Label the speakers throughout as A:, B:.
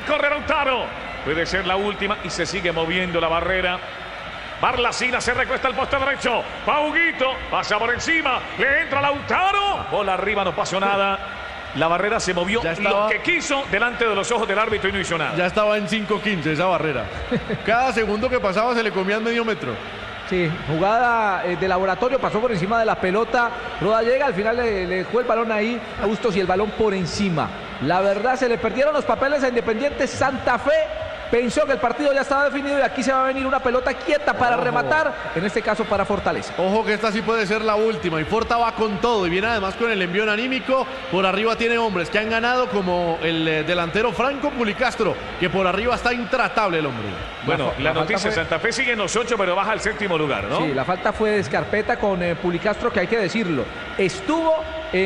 A: corre Lautaro. Puede ser la última y se sigue moviendo la barrera. Barlacina se recuesta al poste derecho. Pauguito pasa por encima. Le entra Lautaro. Bola arriba, no pasó nada. La barrera se movió lo que quiso delante de los ojos del árbitro y no hizo nada.
B: Ya estaba en 5.15 esa barrera. Cada segundo que pasaba se le comían medio metro.
C: Sí, jugada de laboratorio, pasó por encima de la pelota. Roda llega, al final le dejó el balón ahí a Bustos y el balón por encima. La verdad, se le perdieron los papeles a Independiente Santa Fe. Pensó que el partido ya estaba definido y aquí se va a venir una pelota quieta para rematar, en este caso para Fortaleza.
B: Ojo que esta sí puede ser la última y Forta va con todo y viene además con el envío anímico. Por arriba tiene hombres que han ganado como el delantero Franco Pulicastro, que por arriba está intratable el hombre.
A: Bueno, la noticia, Santa Fe sigue en los 8 pero baja al 7º lugar, ¿no?
C: Sí, la falta fue de Scarpeta con Pulicastro, que hay que decirlo. Estuvo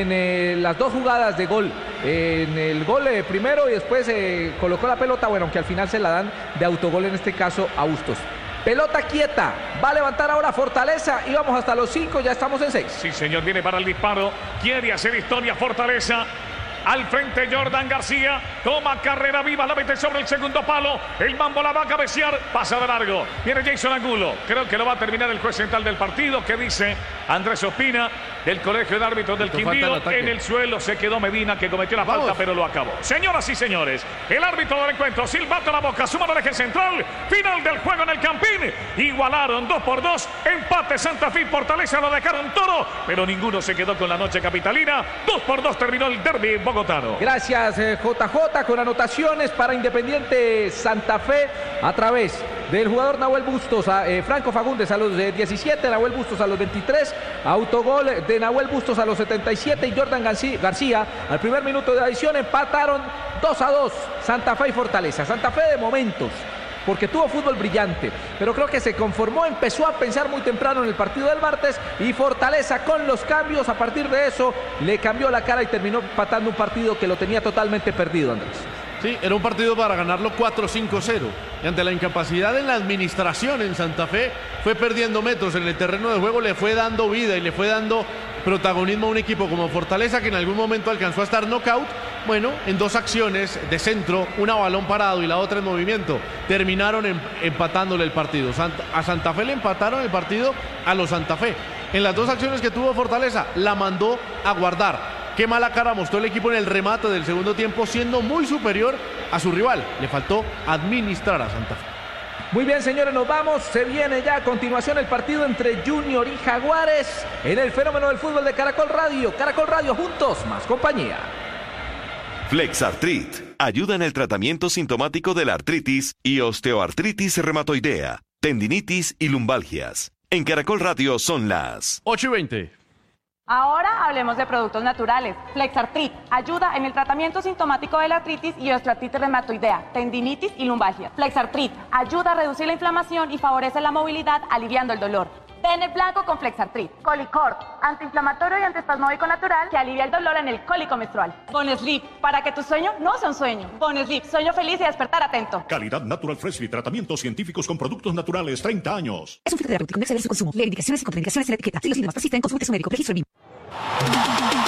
C: en las dos jugadas de gol, en el gol primero y después colocó la pelota, bueno, aunque al final se la dan de autogol en este caso a Bustos. Pelota quieta, va a levantar ahora Fortaleza y vamos hasta los 5, ya estamos en 6.
A: Sí, señor, viene para el disparo, quiere hacer historia Fortaleza. Al frente Jordan García, toma carrera viva, la mete sobre el segundo palo, el Mambo la va a cabecear, pasa de largo, viene Jason Angulo, creo que lo va a terminar el juez central del partido, que dice Andrés Ospina, del Colegio de Árbitros del Quindío. En el suelo se quedó Medina, que cometió la falta, pero lo acabó. Señoras y señores, el árbitro del encuentro, silbato a la boca, suma al eje central, final del juego en el Campín, igualaron 2-2, empate Santa Fe y Fortaleza, lo dejaron todo, pero ninguno se quedó con la noche capitalina, 2-2 terminó el derbi bogotano.
C: Gracias JJ, con anotaciones para Independiente Santa Fe a través del jugador Nahuel Bustos, Franco Fagundes a los 17, Nahuel Bustos a los 23, autogol de Nahuel Bustos a los 77 y Jordan García al primer minuto de adición. Empataron 2-2 Santa Fe y Fortaleza. Santa Fe de momentos, porque tuvo fútbol brillante, pero creo que se conformó, empezó a pensar muy temprano en el partido del martes y Fortaleza con los cambios, a partir de eso le cambió la cara y terminó empatando un partido que lo tenía totalmente perdido, Andrés.
B: Sí, era un partido para ganarlo 4-5-0. Y ante la incapacidad en la administración en Santa Fe, fue perdiendo metros en el terreno de juego, le fue dando vida y le fue dando protagonismo a un equipo como Fortaleza, que en algún momento alcanzó a estar knockout. Bueno, en dos acciones de centro, una a balón parado y la otra en movimiento, terminaron empatándole el partido. A Santa Fe le empataron el partido a los Santa Fe. En las dos acciones que tuvo Fortaleza, la mandó a guardar. Qué mala cara mostró el equipo en el remate del segundo tiempo, siendo muy superior a su rival. Le faltó administrar a Santa Fe.
C: Muy bien, señores, nos vamos. Se viene ya a continuación el partido entre Junior y Jaguares en el fenómeno del fútbol de Caracol Radio. Caracol Radio, juntos, más compañía.
D: Flexartrit ayuda en el tratamiento sintomático de la artritis y osteoartritis reumatoidea, tendinitis y lumbalgias. En Caracol Radio son las
B: 8:20.
E: Ahora hablemos de productos naturales. Flexartrit ayuda en el tratamiento sintomático de la artritis y osteoartritis reumatoidea, tendinitis y lumbalgia. Flexartrit ayuda a reducir la inflamación y favorece la movilidad, aliviando el dolor. Ten el blanco con Flexartrit. Colicort, antiinflamatorio y antiespasmódico natural que alivia el dolor en el cólico menstrual. Bonesleep, para que tu sueño no sea un sueño. Bonesleep, sueño feliz y despertar atento.
F: Calidad Natural Freshly, tratamientos científicos con productos naturales, 30 años.
G: Es un filtro terapéutico, no excede su consumo. Lee indicaciones y contraindicaciones en la etiqueta. Si los síntomas persisten, consulte a su médico. Registro BIM.